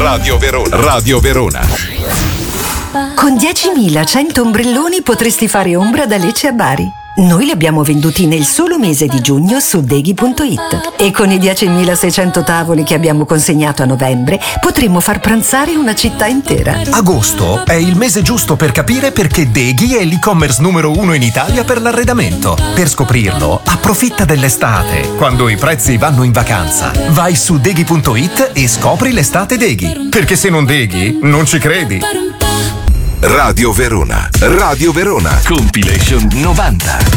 Radio Verona. Radio Verona. Con 10.100 ombrelloni potresti fare ombra da Lecce a Bari. Noi li abbiamo venduti nel solo mese di giugno su Deghi.it. E con i 10.600 tavoli che abbiamo consegnato a novembre potremmo far pranzare una città intera. Agosto è il mese giusto per capire perché Deghi è l'e-commerce numero 1 in Italia per l'arredamento. Per scoprirlo, approfitta dell'estate, quando i prezzi vanno in vacanza. Vai su Deghi.it e scopri l'estate Deghi. Perché se non Deghi, non ci credi. Radio Verona. Radio Verona. Compilation 90.